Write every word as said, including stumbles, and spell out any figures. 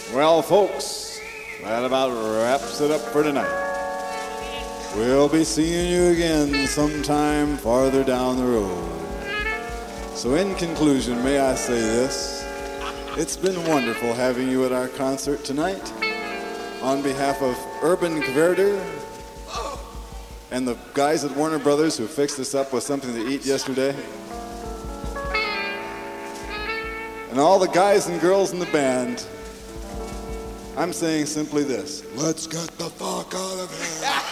Well, folks, that about wraps it up for tonight. We'll be seeing you again sometime farther down the road. So in conclusion, may I say this? It's been wonderful having you at our concert tonight. On behalf of Urban Kverder and the guys at Warner Brothers who fixed us up with something to eat yesterday, and all the guys and girls in the band, I'm saying simply this: let's get the fuck out of here.